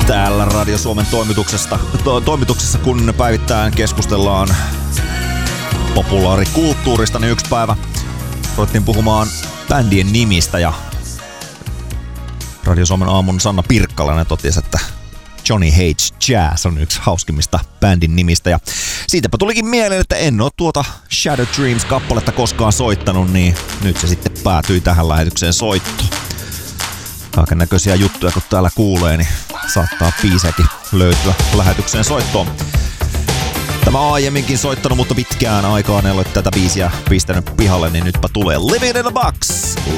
Täällä Radio Suomen toimituksessa, kun päivittäin keskustellaan populaarikulttuurista, niin yksi päivä ruvettiin puhumaan bändien nimistä ja Radio Suomen aamun Sanna Pirkkalainen totesi, että Johnny Hates Jazz on yksi hauskimmista bändin nimistä ja siitäpä tulikin mieleen, että en oo tuota Shadow Dreams-kappaletta koskaan soittanut, niin nyt se sitten päätyi tähän lähetykseen soittoon. Kaiken näköisiä juttuja kun täällä kuulee, niin saattaa biisejäkin löytyä lähetykseen soittoon. Tämä aiemminkin soittanut, mutta pitkään aikaan en ole tätä biisiä pistänyt pihalle, niin nytpä tulee Living in a Box,